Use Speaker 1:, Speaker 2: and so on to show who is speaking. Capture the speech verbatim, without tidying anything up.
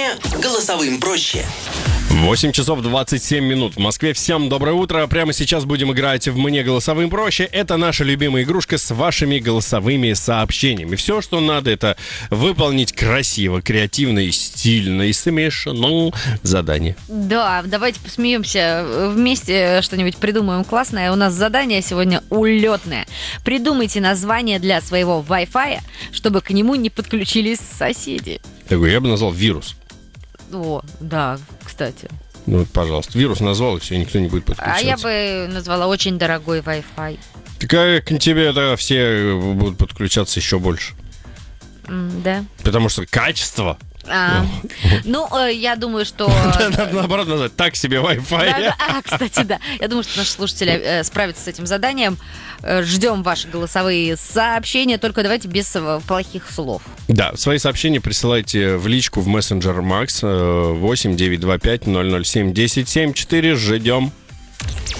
Speaker 1: Мне голосовым проще.
Speaker 2: восемь часов двадцать семь минут. В Москве. Всем доброе утро. Прямо сейчас будем играть в «Мне голосовым проще». Это наша любимая игрушка с вашими голосовыми сообщениями. Все, что надо, это выполнить красиво, креативно и стильно, и смешно задание.
Speaker 3: Да, давайте посмеемся вместе, что-нибудь придумаем классное. У нас задание сегодня улетное. Придумайте название для своего Wi-Fi, чтобы к нему не подключились соседи.
Speaker 2: Такой, я бы назвал вирус.
Speaker 3: О, да, кстати.
Speaker 2: Ну, вот, пожалуйста. Вирус назвал, и все, никто не будет подключаться.
Speaker 3: А я бы назвала очень дорогой Wi-Fi.
Speaker 2: Так а к тебе тогда все будут подключаться еще больше.
Speaker 3: М, да.
Speaker 2: Потому что качество...
Speaker 3: А, ну, э, я думаю, что...
Speaker 2: Надо наоборот назвать так себе Wi-Fi.
Speaker 3: Да, да. А, кстати, да. Я думаю, что наши слушатели э, справятся с этим заданием. Э, ждем ваши голосовые сообщения, только давайте без э, плохих слов.
Speaker 2: Да, свои сообщения присылайте в личку в мессенджер Макс восемь девятьсот двадцать пять ноль ноль семь десять семь четыре. Ждем.